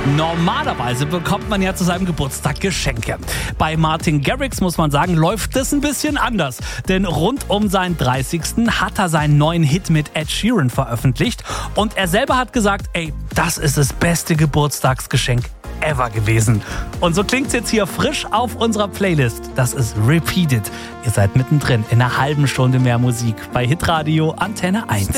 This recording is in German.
Normalerweise bekommt man ja zu seinem Geburtstag Geschenke. Bei Martin Garrix, muss man sagen, läuft das ein bisschen anders. Denn rund um seinen 30. hat er seinen neuen Hit mit Ed Sheeran veröffentlicht. Und er selber hat gesagt, ey, das ist das beste Geburtstagsgeschenk ever gewesen. Und so klingt's jetzt hier frisch auf unserer Playlist. Das ist Repeated. Ihr seid mittendrin in einer halben Stunde mehr Musik bei Hitradio Antenne 1.